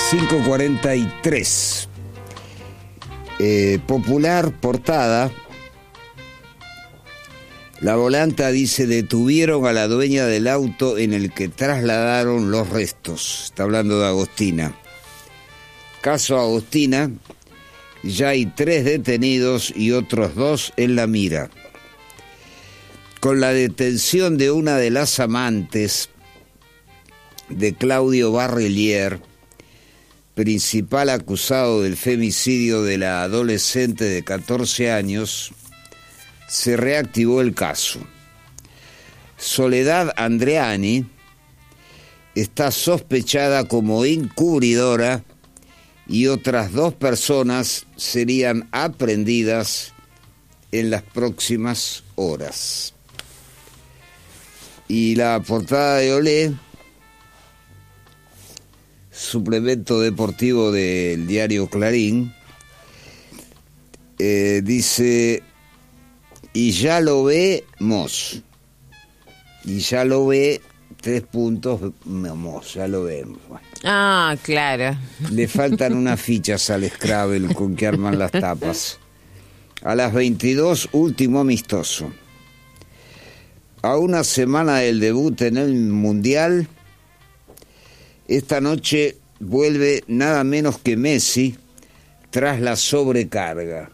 5:43. Popular portada. La volanta dice: detuvieron a la dueña del auto en el que trasladaron los restos. Está hablando de Agostina. Caso Agostina, ya hay 3 detenidos y otros 2 en la mira. Con la detención de una de las amantes de Claudio Barrelier, principal acusado del femicidio de la adolescente de 14 años, se reactivó el caso. Soledad Andreani está sospechada como encubridora y otras 2 personas serían aprehendidas en las próximas horas. Y la portada de Olé, suplemento deportivo del diario Clarín, dice: y ya lo vemos. Y ya lo ve, 3 puntos, vamos, ya lo vemos. Bueno. Ah, claro. Le faltan unas fichas al Scrabble con que arman las tapas. A las 22, último amistoso. A una semana del debut en el Mundial, esta noche vuelve nada menos que Messi tras la sobrecarga.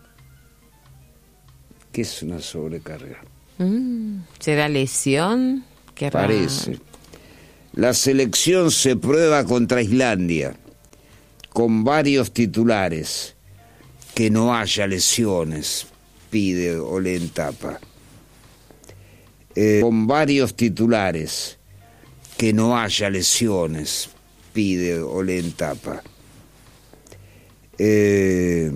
¿Qué es una sobrecarga? ¿Será lesión? Parece. La selección se prueba contra Islandia con varios titulares. Que no haya lesiones, pide Olé en tapa. Con varios titulares. Que no haya lesiones, pide Olé en tapa.